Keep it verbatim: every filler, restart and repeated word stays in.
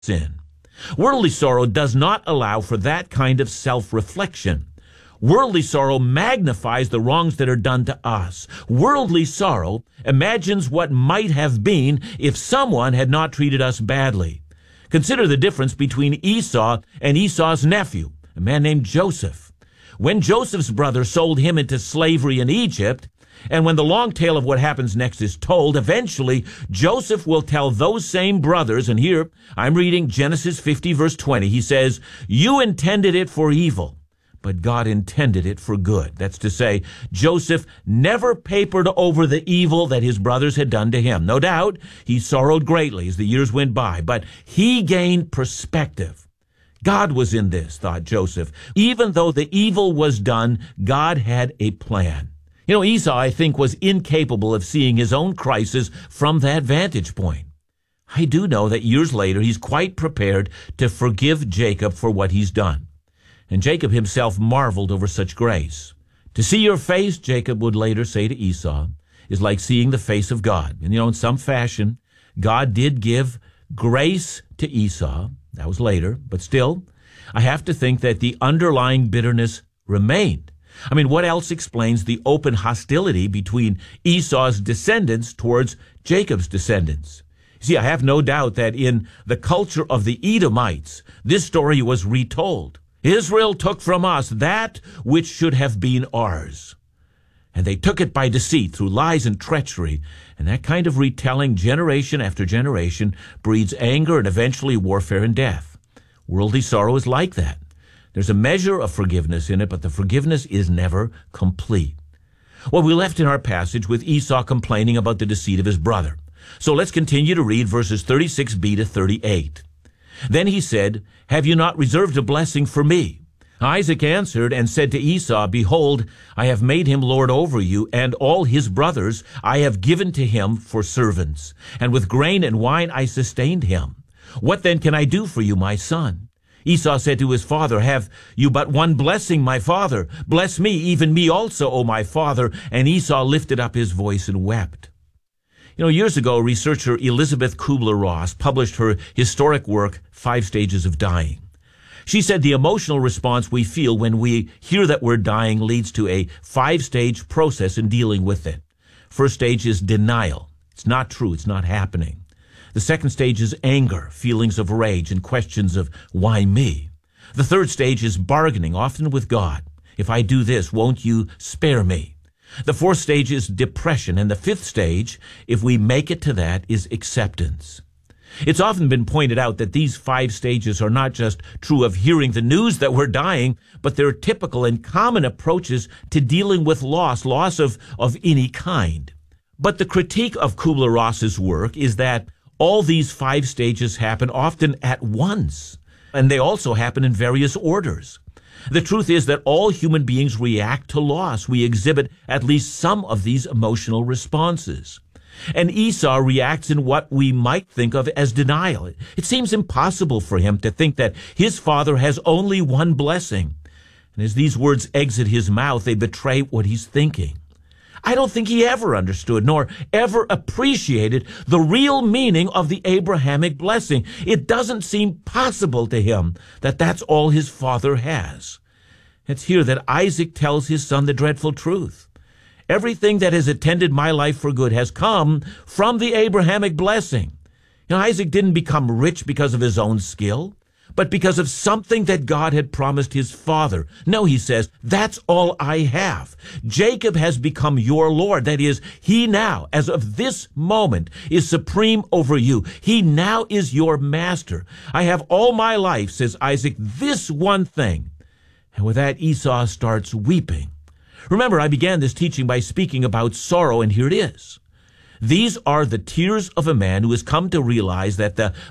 sin. Worldly sorrow does not allow for that kind of self-reflection. Worldly sorrow magnifies the wrongs that are done to us. Worldly sorrow imagines what might have been if someone had not treated us badly. Consider the difference between Esau and Esau's nephew, a man named Joseph. When Joseph's brother sold him into slavery in Egypt, and when the long tale of what happens next is told, eventually Joseph will tell those same brothers, and here I'm reading Genesis fifty, verse twenty. He says, "You intended it for evil, but God intended it for good." That's to say, Joseph never papered over the evil that his brothers had done to him. No doubt, he sorrowed greatly as the years went by, but he gained perspective. God was in this, thought Joseph. Even though the evil was done, God had a plan. You know, Esau, I think, was incapable of seeing his own crisis from that vantage point. I do know that years later, he's quite prepared to forgive Jacob for what he's done. And Jacob himself marveled over such grace. To see your face, Jacob would later say to Esau, is like seeing the face of God. And you know, in some fashion, God did give grace to Esau. That was later. But still, I have to think that the underlying bitterness remained. I mean, what else explains the open hostility between Esau's descendants towards Jacob's descendants? See, I have no doubt that in the culture of the Edomites, this story was retold. Israel took from us that which should have been ours. And they took it by deceit through lies and treachery. And that kind of retelling generation after generation breeds anger and eventually warfare and death. Worldly sorrow is like that. There's a measure of forgiveness in it, but the forgiveness is never complete. Well, we left in our passage with Esau complaining about the deceit of his brother. So let's continue to read verses thirty-six b to thirty-eight. Then he said, "Have you not reserved a blessing for me?" Isaac answered and said to Esau, "Behold, I have made him lord over you, and all his brothers I have given to him for servants, and with grain and wine I sustained him. What then can I do for you, my son?" Esau said to his father, "Have you but one blessing, my father? Bless me, even me also, O my father." And Esau lifted up his voice and wept. You know, years ago, researcher Elizabeth Kubler-Ross published her historic work, Five Stages of Dying. She said the emotional response we feel when we hear that we're dying leads to a five-stage process in dealing with it. First stage is denial. It's not true. It's not happening. The second stage is anger, feelings of rage, and questions of why me. The third stage is bargaining, often with God. If I do this, won't you spare me? The fourth stage is depression, and the fifth stage, if we make it to that, is acceptance. It's often been pointed out that these five stages are not just true of hearing the news that we're dying, but they're typical and common approaches to dealing with loss, loss of, of any kind. But the critique of Kubler-Ross's work is that all these five stages happen often at once, and they also happen in various orders. The truth is that all human beings react to loss. We exhibit at least some of these emotional responses. And Esau reacts in what we might think of as denial. It seems impossible for him to think that his father has only one blessing. And as these words exit his mouth, they betray what he's thinking. I don't think he ever understood nor ever appreciated the real meaning of the Abrahamic blessing. It doesn't seem possible to him that that's all his father has. It's here that Isaac tells his son the dreadful truth. Everything that has attended my life for good has come from the Abrahamic blessing. You know, Isaac didn't become rich because of his own skill, but because of something that God had promised his father. No, he says, that's all I have. Jacob has become your Lord. That is, he now, as of this moment, is supreme over you. He now is your master. I have all my life, says Isaac, this one thing. And with that, Esau starts weeping. Remember, I began this teaching by speaking about sorrow, and here it is. These are the tears of a man who has come to realize that the